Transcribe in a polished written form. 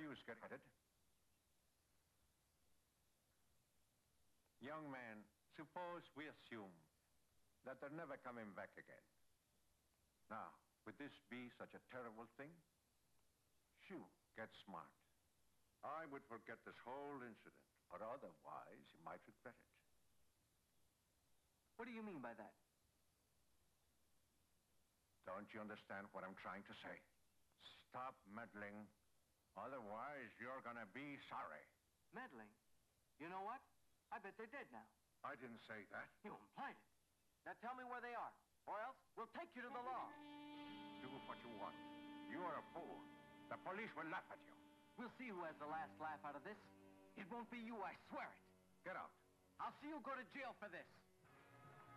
use getting it. Young man, suppose we assume that they're never coming back again. Now, would this be such a terrible thing? Shoo, get smart. I would forget this whole incident, but otherwise you might regret it. What do you mean by that? Don't you understand what I'm trying to say? Stop meddling. Otherwise, you're gonna be sorry. Meddling? You know what? I bet they're dead now. I didn't say that. You implied it. Now tell me where they are, or else we'll take you to the law. Do what you want. You are a fool. The police will laugh at you. We'll see who has the last laugh out of this. It won't be you, I swear it. Get out. I'll see you go to jail for this.